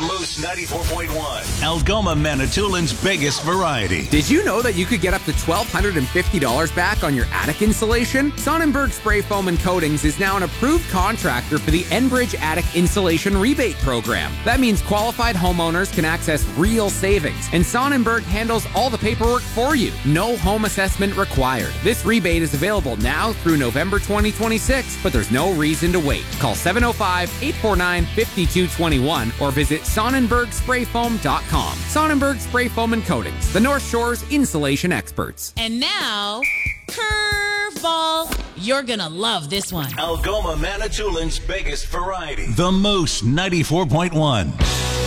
Moose 94.1. Algoma, Manitoulин's biggest variety. Did you know that you could get up to $1,250 back on your attic insulation? Sonnenberg Spray Foam and Coatings is now an approved contractor for the Enbridge Attic Insulation Rebate Program. That means qualified homeowners can access real savings, and Sonnenberg handles all the paperwork for you. No home assessment required. This rebate is available now through November 2026, but there's no reason to wait. Call 705-849-5221 or visit SonnenbergSprayFoam.com. Sonnenberg Spray Foam and Coatings, the North Shore's insulation experts. And now, curveball. You're gonna love this one. Algoma, Manitoulin's biggest variety. The Moose 94.1.